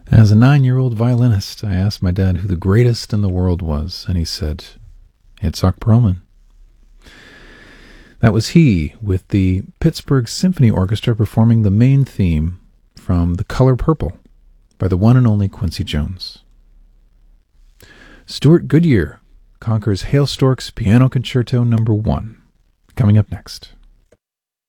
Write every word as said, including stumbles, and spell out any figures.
As a nine-year-old violinist, I asked my dad who the greatest in the world was, and he said, Itzhak Perlman. That was he, with the Pittsburgh Symphony Orchestra performing the main theme from The Color Purple by the one and only Quincy Jones. Stuart Goodyear conquers Hale Stork's Piano Concerto Number One. Coming up next.